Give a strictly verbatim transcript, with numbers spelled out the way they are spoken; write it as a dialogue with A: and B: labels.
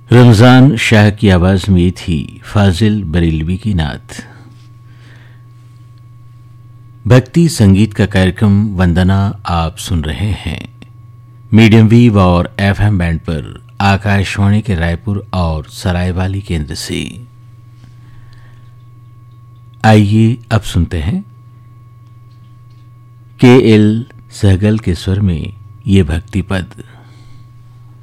A: रमजान शाह की आवाज में थी फाजिल बरेलवी की नात। भक्ति संगीत का कार्यक्रम वंदना आप सुन रहे हैं मीडियम वेव और एफएम बैंड पर आकाशवाणी के रायपुर और सरायवाली केंद्र से। आइए अब सुनते हैं के एल सहगल के स्वर में ये भक्ति पद।